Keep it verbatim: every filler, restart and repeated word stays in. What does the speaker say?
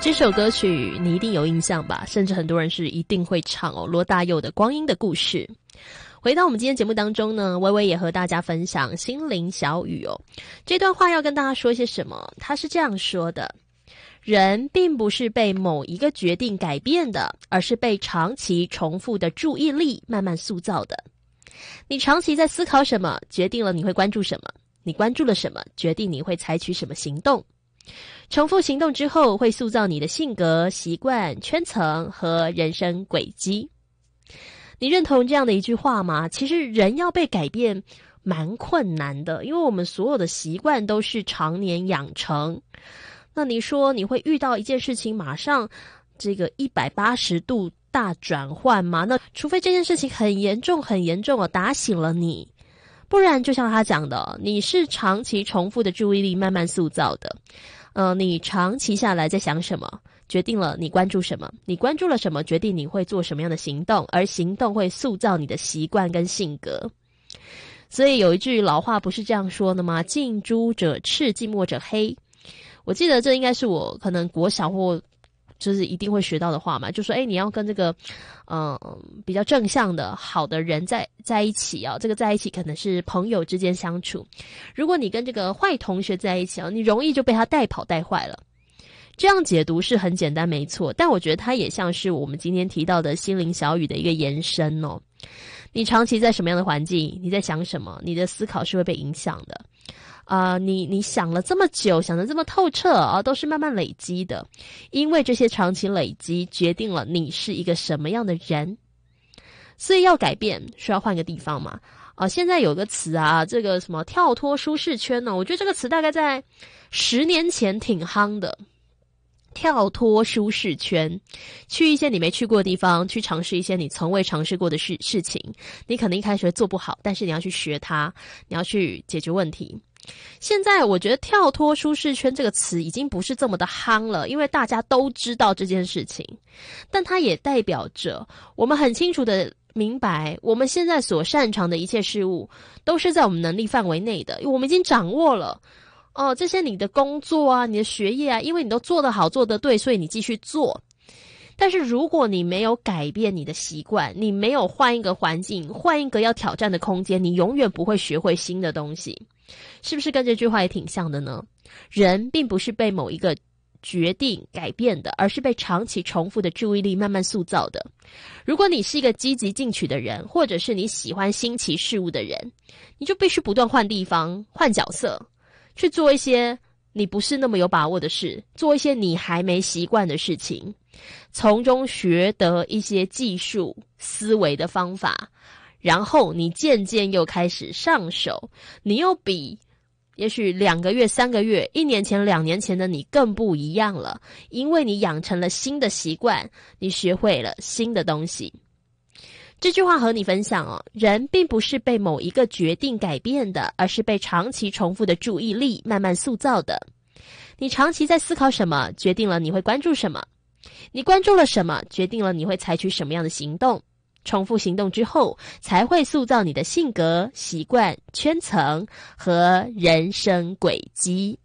这首歌曲你一定有印象吧，甚至很多人是一定会唱哦，罗大佑的《光阴的故事》。回到我们今天节目当中呢，微微也和大家分享心灵小语哦。这段话要跟大家说些什么？他是这样说的：人并不是被某一个决定改变的，而是被长期重复的注意力慢慢塑造的。你长期在思考什么，决定了你会关注什么；你关注了什么，决定你会采取什么行动。重复行动之后，会塑造你的性格、习惯、圈层和人生轨迹。你认同这样的一句话吗？其实人要被改变蛮困难的，因为我们所有的习惯都是常年养成。那你说你会遇到一件事情马上这个一百八十度大转换吗？那除非这件事情很严重很严重哦，打醒了你，不然就像他讲的，你是长期重复的注意力慢慢塑造的。呃，你长期下来在想什么，决定了你关注什么，你关注了什么，决定你会做什么样的行动，而行动会塑造你的习惯跟性格。所以有一句老话不是这样说的吗？近朱者赤，近墨者黑。我记得这应该是我可能国小或就是一定会学到的话嘛，就说诶你要跟这个嗯、呃、比较正向的好的人在在一起啊，这个在一起可能是朋友之间相处。如果你跟这个坏同学在一起啊，你容易就被他带跑带坏了。这样解读是很简单没错，但我觉得它也像是我们今天提到的心灵小语的一个延伸哦。你长期在什么样的环境，你在想什么，你的思考是会被影响的。啊、呃，你你想了这么久，想得这么透彻啊，都是慢慢累积的。因为这些长期累积，决定了你是一个什么样的人。所以要改变，需要换个地方嘛。啊、呃，现在有个词啊，这个什么跳脱舒适圈呢、哦？我觉得这个词大概在十年前挺夯的。跳脱舒适圈，去一些你没去过的地方，去尝试一些你从未尝试过的事事情。你可能一开始会做不好，但是你要去学它，你要去解决问题。现在我觉得跳脱舒适圈这个词已经不是这么的夯了，因为大家都知道这件事情，但它也代表着我们很清楚的明白，我们现在所擅长的一切事物都是在我们能力范围内的，我们已经掌握了哦，这些你的工作啊，你的学业啊，因为你都做得好做得对，所以你继续做。但是如果你没有改变你的习惯，你没有换一个环境，换一个要挑战的空间，你永远不会学会新的东西。是不是跟这句话也挺像的呢？人并不是被某一个决定改变的，而是被长期重复的注意力慢慢塑造的。如果你是一个积极进取的人，或者是你喜欢新奇事物的人，你就必须不断换地方，换角色，去做一些你不是那么有把握的事，做一些你还没习惯的事情，从中学得一些技术思维的方法，然后你渐渐又开始上手，你又比也许两个月、三个月、一年前、两年前的你更不一样了，因为你养成了新的习惯，你学会了新的东西。这句话和你分享哦，人并不是被某一个决定改变的，而是被长期重复的注意力慢慢塑造的。你长期在思考什么，决定了你会关注什么；你关注了什么，决定了你会采取什么样的行动。重复行动之后，才会塑造你的性格、习惯、圈层和人生轨迹。